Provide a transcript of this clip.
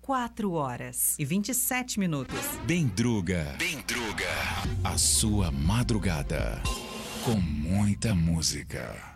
4h27. Bem-Druga. A sua madrugada com muita música.